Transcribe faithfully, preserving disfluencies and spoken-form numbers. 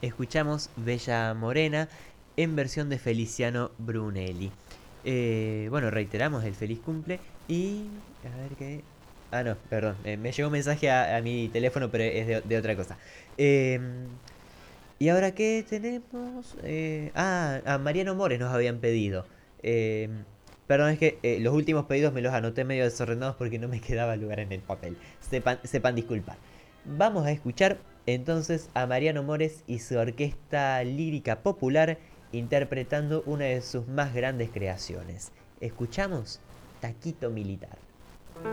escuchamos Bella Morena en versión de Feliciano Brunelli. Eh, bueno, reiteramos el feliz cumple y... A ver qué... Ah, no, perdón. eh, me llegó un mensaje a, a mi teléfono, pero es de, de otra cosa. Em, ¿Y ahora qué tenemos? Eh, ah, a Mariano Mores nos habían pedido. Em, perdón, es que eh, los últimos pedidos me los anoté medio desordenados porque no me quedaba lugar en el papel. Sepan, sepan disculpar. Vamos a escuchar entonces a Mariano Mores y su orquesta lírica popular interpretando una de sus más grandes creaciones. Escuchamos Taquito Militar.